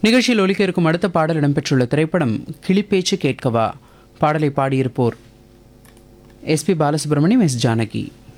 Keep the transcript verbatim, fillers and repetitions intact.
நிகழ்ச்சியில் ஒலிக்க இருக்கும் அடுத்த பாடல் இடம்பெற்றுள்ள திரைப்படம் கிளிப்பேச்சு கேட்கவா. பாடலை பாடியிருப்போர் எஸ்பி பாலசுப்ரமணியம், எஸ் ஜானகி.